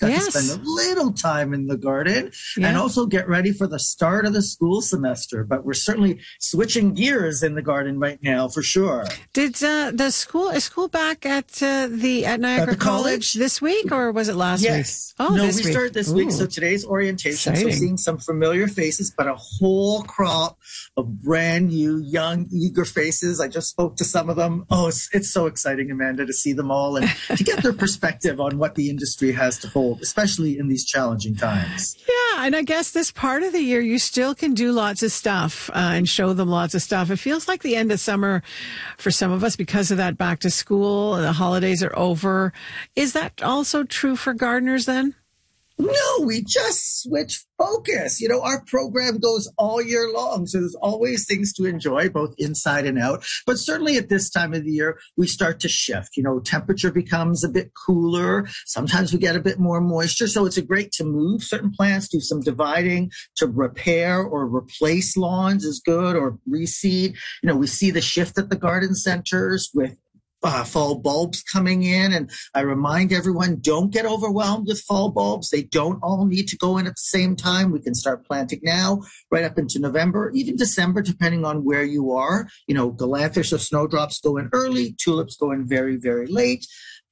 got to spend a little time in the garden and also get ready for the start of the school semester. But we're certainly switching gears in the garden right now, for sure. Did is school back at Niagara College this week, or was it last week? Yes. Oh, no, we start this week. So today's orientation. Exciting. So seeing some familiar faces, but a whole crop of brand new, young, eager faces. I just spoke to some of them. Oh, it's so exciting, Amanda, to see them all and to get their perspective on what the industry has to hold, especially in these challenging times. Yeah, and I guess this part of the year, you still can do lots of stuff and show them lots of stuff. It feels like the end of summer for some of us because of that back to school and the holidays are over. Is that also true for gardeners then? No, we just switch focus. Our program goes all year long. So there's always things to enjoy, both inside and out. But certainly at this time of the year, we start to shift. Temperature becomes a bit cooler. Sometimes we get a bit more moisture. So it's great to move certain plants, do some dividing, to repair or replace lawns is good, or reseed. We see the shift at the garden centers with fall bulbs coming in. And I remind everyone, don't get overwhelmed with fall bulbs. They don't all need to go in at the same time. We can start planting now, right up into November, even December, depending on where you are. Galanthus or snowdrops go in early, tulips go in very, very late.